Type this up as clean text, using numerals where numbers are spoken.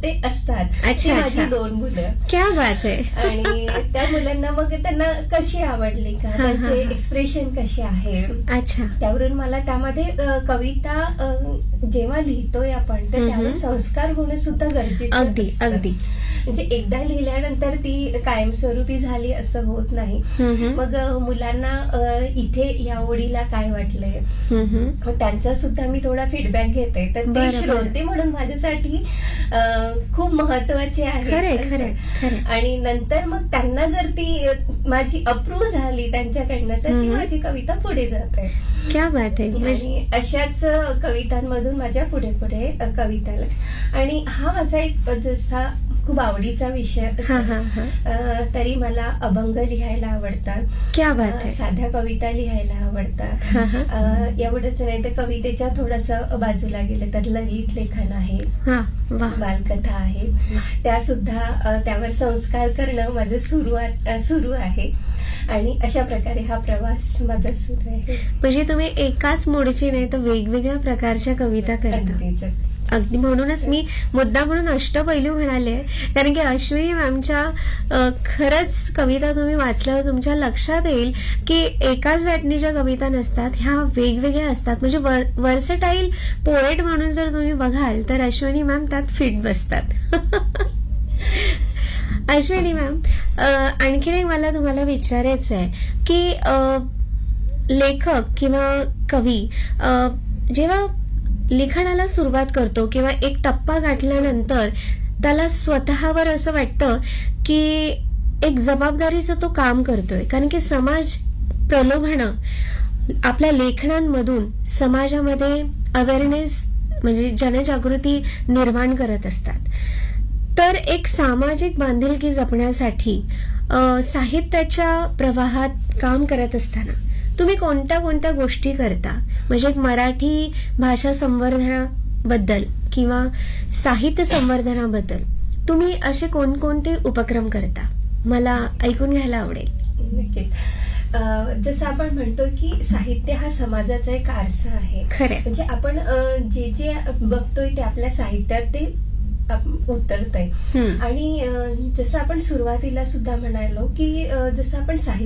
होते असतात. अच्छा, माझी अच्छा. 2 मुलं. क्या बात आहे. आणि त्या मुलांना मग त्यांना कशी आवडली का, हा, हा, त्यांचे हा. एक्सप्रेशन कसे आहे, अच्छा. त्यावरून मला त्यामध्ये कविता जेव्हा लिहितोय आपण तर त्यावर संस्कार होणं सुद्धा गरजेचं अगदी असतं. अगदी. म्हणजे एकदा लिहिल्यानंतर ती कायमस्वरूपी झाली असं होत नाही. मग मुलांना इथे या ओळीला काय वाटलंय, मग त्यांचा सुद्धा मी थोडा फीडबॅक घेते. तर ते श्रोते म्हणून माझ्यासाठी खूप महत्वाचे खरे आहे. खरे खरे. आणि नंतर मग त्यांना जर ती माझी अप्रूव्ह झाली त्यांच्याकडनं तर ती माझी कविता पुढे जाते. क्या बात आहे. आणि अशाच कवितांमधून माझ्या पुढे पुढे कविताला. आणि हा माझा एक जसा खूप आवडीचा विषय तरी मला अभंग लिहायला आवडतात. क्या बात आहे. साध्या कविता लिहायला आवडतात. एवढंच नाही तर कवितेच्या थोडंसं बाजूला गेलं तर ललित लेखन आहे, बालकथा आहे, त्या सुद्धा त्यावर संस्कार करणं माझं सुरू आहे. आणि अशा प्रकारे हा प्रवास माझा सुरू आहे. म्हणजे तुम्ही एकाच मोडची नाही तर वेगवेगळ्या प्रकारच्या कविता करता. अगदी. म्हणूनच मी मुद्दा म्हणून अष्टपैलू म्हणाले, कारण की अश्विनी मॅमच्या खरंच कविता तुम्ही वाचल्यावर तुमच्या लक्षात येईल की एकाच जाटणीच्या कविता नसतात, ह्या वेगवेगळ्या असतात. म्हणजे वर्सटाईल पोएट म्हणून जर तुम्ही बघाल तर अश्विनी मॅम त्यात फिट बसतात. अश्विनी मॅम, आणखीन एक मला तुम्हाला विचारायचं आहे की लेखक किंवा कवी जेव्हा लिखाणाला सुरुवात करतो किंवा एक टप्पा गाठल्यानंतर त्याला स्वतःवर असं वाटतं की एक जबाबदारीचं तो काम करतोय, कारण की समाज प्रलोभनं आपल्या लेखनांमधून समाजामध्ये अवेअरनेस म्हणजे जनजागृती निर्माण करत असतात. तर एक सामाजिक बांधिलकी जपण्यासाठी साहित्याच्या प्रवाहात काम करत असताना तुम्ही कोणत्या कोणत्या गोष्टी करता? म्हणजे एक मराठी भाषा संवर्धनाबद्दल किंवा साहित्य संवर्धनाबद्दल तुम्ही असे कोणकोणते उपक्रम करता? मला ऐकून घ्यायला आवडेल. नक्कीच. जसं आपण म्हणतो की साहित्य हा समाजाचा एक आरसा आहे. खरं. म्हणजे आपण जे जे बघतोय ते आपल्या साहित्यात ते उतरतंय. आणि जसं आपण सुरुवातीला सुद्धा म्हणालो की जसं आपण साहित्य